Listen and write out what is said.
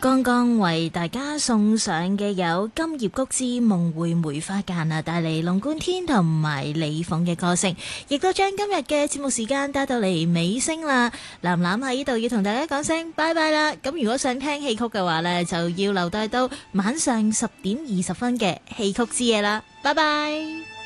剛剛為大家送上嘅有金葉菊之夢回梅花間啊，帶嚟龍貫天同埋李鳳嘅歌聲，亦都將今日嘅節目時間帶到嚟尾聲啦。藍藍喺呢度要同大家講聲拜拜啦。咁如果想聽戲曲嘅話呢，就要留待到晚上10點20分嘅戲曲之夜啦。拜拜。